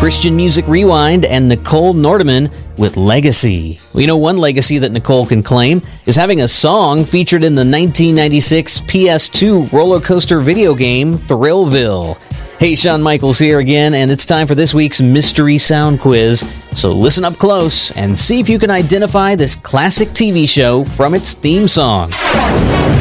Christian Music Rewind, and Nicole Nordeman with Legacy. Well, you know, one legacy that Nicole can claim is having a song featured in the 1996 PS2 roller coaster video game, Thrillville. Hey, Shawn Michaels here again, and it's time for this week's Mystery Sound Quiz. So listen up close and see if you can identify this classic TV show from its theme song.